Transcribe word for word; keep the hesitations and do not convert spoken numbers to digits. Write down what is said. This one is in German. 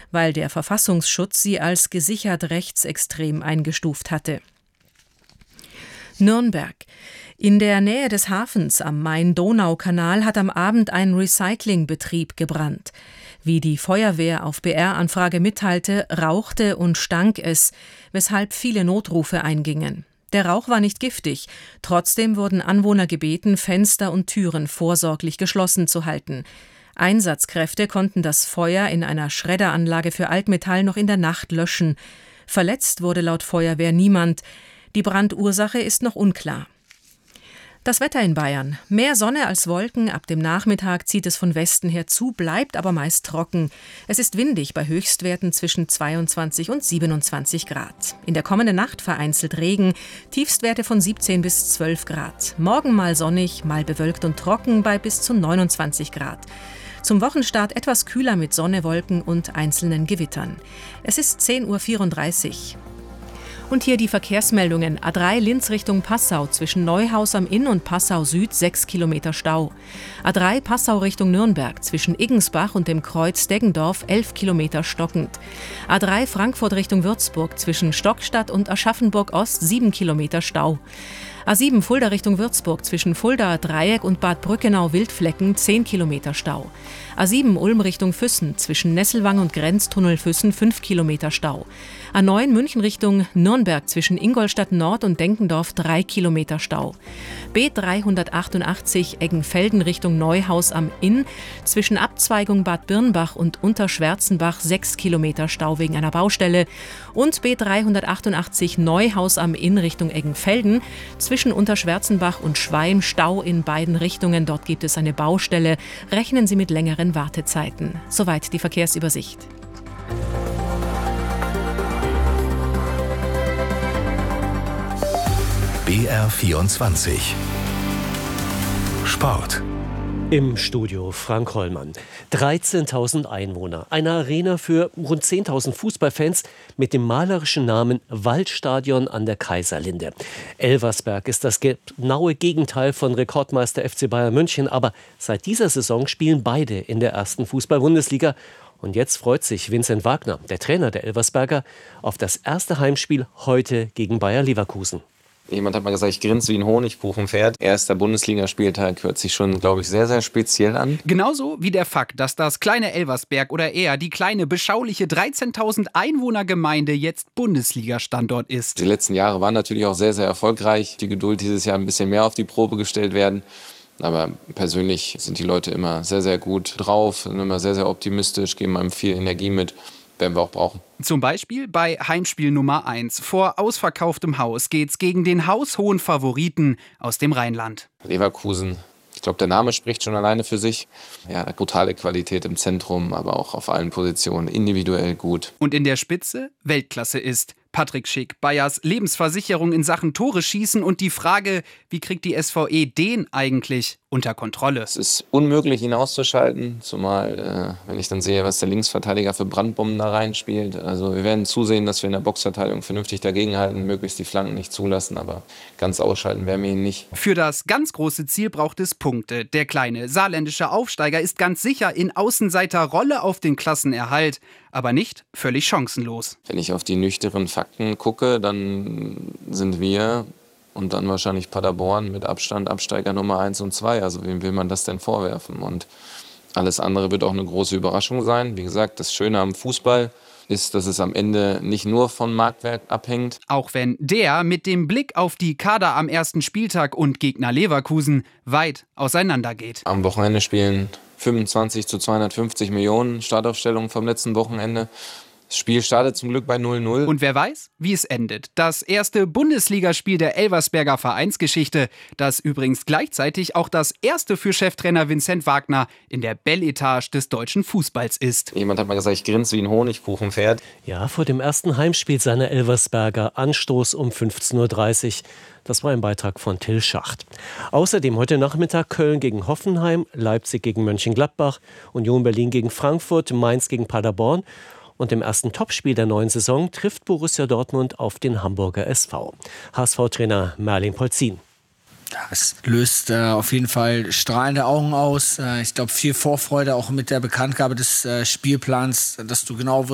weil der Verfassungsschutz sie als gesichert rechtsextrem eingestuft hatte. Nürnberg. In der Nähe des Hafens am Main-Donau-Kanal hat am Abend ein Recyclingbetrieb gebrannt. Wie die Feuerwehr auf B R-Anfrage mitteilte, rauchte und stank es, weshalb viele Notrufe eingingen. Der Rauch war nicht giftig, trotzdem wurden Anwohner gebeten, Fenster und Türen vorsorglich geschlossen zu halten. Einsatzkräfte konnten das Feuer in einer Schredderanlage für Altmetall noch in der Nacht löschen. Verletzt wurde laut Feuerwehr niemand. Die Brandursache ist noch unklar. Das Wetter in Bayern. Mehr Sonne als Wolken. Ab dem Nachmittag zieht es von Westen her zu, bleibt aber meist trocken. Es ist windig bei Höchstwerten zwischen zweiundzwanzig und siebenundzwanzig Grad. In der kommenden Nacht vereinzelt Regen, Tiefstwerte von siebzehn bis zwölf Grad. Morgen mal sonnig, mal bewölkt und trocken bei bis zu neunundzwanzig Grad. Zum Wochenstart etwas kühler mit Sonne, Wolken und einzelnen Gewittern. Es ist zehn Uhr vierunddreißig. Und hier die Verkehrsmeldungen. A drei Linz Richtung Passau zwischen Neuhaus am Inn und Passau Süd sechs Kilometer Stau. A drei Passau Richtung Nürnberg zwischen Iggensbach und dem Kreuz Deggendorf elf Kilometer stockend. A drei Frankfurt Richtung Würzburg zwischen Stockstadt und Aschaffenburg Ost sieben Kilometer Stau. A sieben Fulda Richtung Würzburg zwischen Fulda Dreieck und Bad Brückenau-Wildflecken zehn Kilometer Stau. A sieben Ulm Richtung Füssen zwischen Nesselwang und Grenztunnel Füssen fünf Kilometer Stau. A neun München Richtung Nürnberg zwischen Ingolstadt Nord und Denkendorf drei Kilometer Stau. B dreihundertachtundachtzig Eggenfelden Richtung Neuhaus am Inn zwischen Abzweigung Bad Birnbach und Unterschwärzenbach sechs Kilometer Stau wegen einer Baustelle. Und B dreihundertachtundachtzig Neuhaus am Inn Richtung Eggenfelden zwischen Unterschwärzenbach und Schweim Stau in beiden Richtungen. Dort gibt es eine Baustelle. Rechnen Sie mit längeren Wartezeiten. Soweit die Verkehrsübersicht. B R vierundzwanzig Sport. Im Studio Frank Hollmann. dreizehntausend Einwohner, eine Arena für rund zehntausend Fußballfans mit dem malerischen Namen Waldstadion an der Kaiserlinde. Elversberg ist das genaue Gegenteil von Rekordmeister F C Bayern München, aber seit dieser Saison spielen beide in der ersten Fußball-Bundesliga. Und jetzt freut sich Vincent Wagner, der Trainer der Elversberger, auf das erste Heimspiel heute gegen Bayer Leverkusen. Jemand hat mal gesagt, ich grinse wie ein Honigkuchenpferd. Erster Bundesligaspieltag hört sich schon, glaube ich, sehr, sehr speziell an. Genauso wie der Fakt, dass das kleine Elversberg oder eher die kleine, beschauliche dreizehntausend Einwohnergemeinde jetzt Bundesliga-Standort ist. Die letzten Jahre waren natürlich auch sehr, sehr erfolgreich. Die Geduld dieses Jahr ein bisschen mehr auf die Probe gestellt werden. Aber persönlich sind die Leute immer sehr, sehr gut drauf, sind immer sehr, sehr optimistisch, geben einem viel Energie mit. Werden wir auch brauchen. Zum Beispiel bei Heimspiel Nummer eins. Vor ausverkauftem Haus geht's gegen den haushohen Favoriten aus dem Rheinland. Leverkusen. Ich glaube, der Name spricht schon alleine für sich. Ja, brutale Qualität im Zentrum, aber auch auf allen Positionen individuell gut. Und in der Spitze Weltklasse ist Patrick Schick, Bayers Lebensversicherung in Sachen Tore schießen und die Frage, wie kriegt die S V E den eigentlich unter Kontrolle? Es ist unmöglich, ihn auszuschalten, zumal, äh, wenn ich dann sehe, was der Linksverteidiger für Brandbomben da reinspielt. Also wir werden zusehen, dass wir in der Boxverteidigung vernünftig dagegenhalten, möglichst die Flanken nicht zulassen, aber ganz ausschalten werden wir ihn nicht. Für das ganz große Ziel braucht es Punkte. Der kleine saarländische Aufsteiger ist ganz sicher in Außenseiterrolle auf den Klassenerhalt, aber nicht völlig chancenlos. Wenn ich auf die nüchternen Fakten gucke, dann sind wir und dann wahrscheinlich Paderborn mit Abstand Absteiger Nummer eins und zwei. Also wem will man das denn vorwerfen? Und alles andere wird auch eine große Überraschung sein. Wie gesagt, das Schöne am Fußball ist, dass es am Ende nicht nur von Marktwert abhängt. Auch wenn der mit dem Blick auf die Kader am ersten Spieltag und Gegner Leverkusen weit auseinandergeht. Am Wochenende spielen fünfundzwanzig zu zweihundertfünfzig Millionen Startaufstellungen vom letzten Wochenende. Das Spiel startet zum Glück bei null null. Und wer weiß, wie es endet. Das erste Bundesligaspiel der Elversberger Vereinsgeschichte, das übrigens gleichzeitig auch das erste für Cheftrainer Vincent Wagner in der Bel-Etage des deutschen Fußballs ist. Jemand hat mal gesagt, ich grinse wie ein Honigkuchenpferd. Ja, vor dem ersten Heimspiel seiner Elversberger, Anstoß um fünfzehn Uhr dreißig. Das war ein Beitrag von Till Schacht. Außerdem heute Nachmittag Köln gegen Hoffenheim, Leipzig gegen Mönchengladbach, Union Berlin gegen Frankfurt, Mainz gegen Paderborn. Und im ersten Topspiel der neuen Saison trifft Borussia Dortmund auf den Hamburger S V. H S V-Trainer Merlin Polzin. Es löst äh, auf jeden Fall strahlende Augen aus. Äh, ich glaube, viel Vorfreude auch mit der Bekanntgabe des äh, Spielplans, dass du genau wirst,